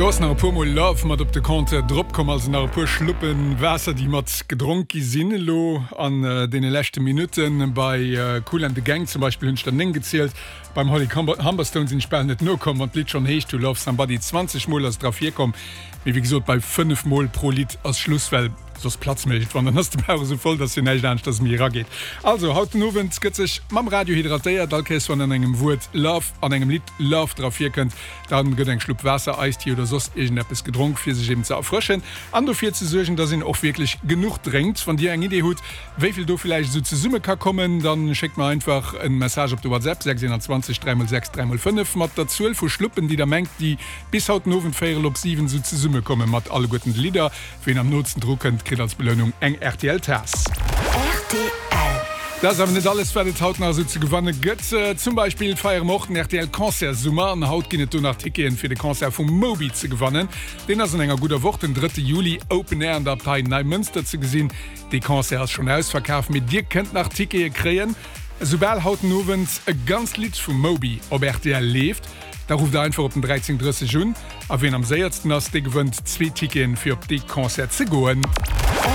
Das nach Pomo Love mat op de Konte Drpp kom als nach pu schluppen Wässer, die mat gedrunki sinnelo an den lechte Minuten bei Cool and the Gang zum Beispiel hunn dann gezählt. Beim Holly Humberstone sind sper net no kom und Lit schon heich du love somebody 20 Mol als drauf hier kom. Wie gesagt bei 5 Mol pro Lit als Schlusswell sos Platzmcht wann dann hast du so voll, dass nicht an das mir geht. Also haut nowen sich mam Radio hydratéiert Dalkes von an engem Wut Love an engem Lied Love drauf hier könnt, dann gët eng Schluck Wasser Eistee oder sos es gedrunken für sich eben zu erfrischen. An dafür zu sorgen, dass ihn auch wirklich genug drängt von dir eng Idee hut, wieviel du vielleicht so zu Summe kann kommen, dann schickt man einfach ein Message auf der WhatsApp 620 306 305 mat der 12 vor Schluppen, die da mengt, die bis haut nowen 7 so zu Summe kommen mat alle guten Lieder für ihn am Nutzen drucken als Belohnung eng RTL Tas. Das haben nicht alles fertig haut so zu gewonnen Götze zum Beispiel feier mochten RTL Konzert Summer haut nach Ticketen für den Konzert von Moby zu gewonnen. Den as enger guter Woche den 3. Juli Open Air an der Abtei Neumünster zu gesehen. Die Konzert schon ausverkauft mit dir könnt nach Ticket kreen. Sobald haut Novens ganz Lied von Moby ob RTL lebt. Da ruft er einfach op den 13:30 Juni, a wen am 6. as de gewënnt 2 Ticketen fir op de Konzert ze goen.